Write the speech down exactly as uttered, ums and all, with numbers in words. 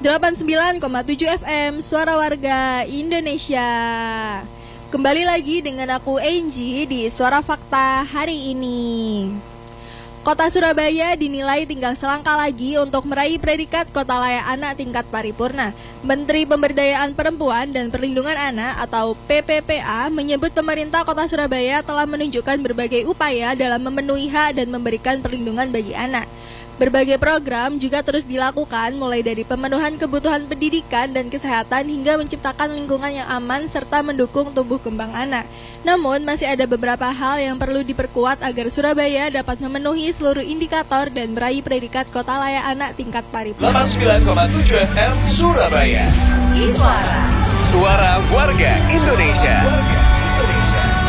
delapan puluh sembilan koma tujuh F M Suara Warga Indonesia. Kembali lagi dengan aku Angie di Suara Fakta hari ini. Kota Surabaya dinilai tinggal selangkah lagi untuk meraih predikat Kota Layak Anak tingkat paripurna. Menteri Pemberdayaan Perempuan dan Perlindungan Anak atau P P P A menyebut pemerintah Kota Surabaya telah menunjukkan berbagai upaya dalam memenuhi hak dan memberikan perlindungan bagi anak. Berbagai program juga terus dilakukan mulai dari pemenuhan kebutuhan pendidikan dan kesehatan hingga menciptakan lingkungan yang aman serta mendukung tumbuh kembang anak. Namun masih ada beberapa hal yang perlu diperkuat agar Surabaya dapat memenuhi seluruh indikator dan meraih predikat Kota Layak Anak tingkat paripurna. delapan puluh sembilan koma tujuh F M Surabaya. Iswara. Suara Warga Indonesia. Warga Indonesia.